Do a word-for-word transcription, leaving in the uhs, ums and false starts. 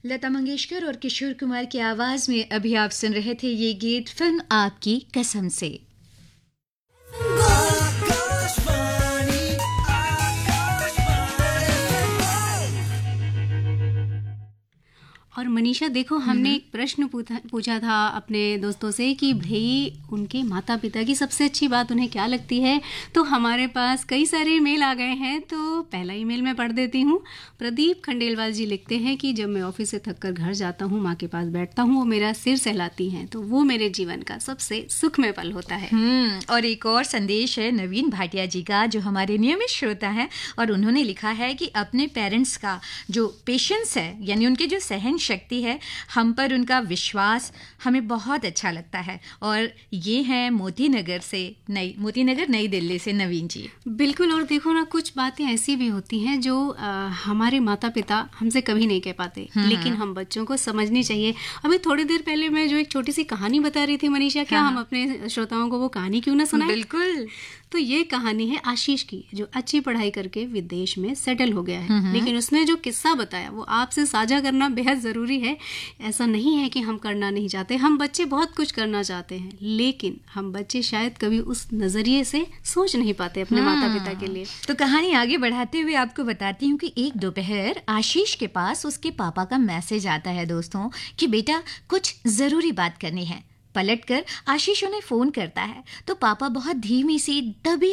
लता मंगेशकर और किशोर कुमार की आवाज में अभी आप सुन रहे थे ये गीत फिल्म आपकी कसम से। और मनीषा देखो, हमने एक प्रश्न पूछा पूछा था अपने दोस्तों से कि भाई उनके माता पिता की सबसे अच्छी बात उन्हें क्या लगती है। तो हमारे पास कई सारे ईमेल आ गए हैं, तो पहला ईमेल मैं पढ़ देती हूँ। प्रदीप खंडेलवाल जी लिखते हैं कि जब मैं ऑफिस से थक कर घर जाता हूँ, माँ के पास बैठता हूँ, वो मेरा सिर सहलाती हैं, तो वो मेरे जीवन का सबसे सुखमय पल होता है। हम्म और एक और संदेश है नवीन भाटिया जी का, जो हमारे नियमित श्रोता हैं, और उन्होंने लिखा है कि अपने पेरेंट्स का जो पेशेंस है, यानी उनके जो सहन शक्ति है, हम पर उनका विश्वास हमें बहुत अच्छा लगता है। और ये हैं मोती नगर से नई मोती नगर नई दिल्ली से नवीन जी। बिल्कुल। और देखो ना, कुछ बातें ऐसी भी होती हैं जो आ, हमारे माता पिता हमसे कभी नहीं कह पाते, लेकिन हम बच्चों को समझनी चाहिए। अभी थोड़ी देर पहले मैं जो एक छोटी सी कहानी बता रही थी मनीषा, क्या हम अपने श्रोताओं को वो कहानी क्यों ना सुनाएं? बिल्कुल। तो ये कहानी है आशीष की, जो अच्छी पढ़ाई करके विदेश में सेटल हो गया है, लेकिन उसने जो किस्सा बताया वो आपसे साझा करना बेहद ज़रूरी है। ऐसा नहीं है कि हम करना नहीं चाहते, हम बच्चे बहुत कुछ करना चाहते हैं, लेकिन हम बच्चे शायद कभी उस नज़रिए से सोच नहीं पाते अपने माता पिता के लिए। तो कहानी आगे बढ़ाते हुए आपको बताती हूँ कि एक दोपहर आशीष के पास उसके पापा का मैसेज आता है दोस्तों, कि बेटा कुछ ज़रूरी बात करनी है। पलटकर आशीष उन्हें फोन करता है, तो पापा बहुत धीमी सी दबी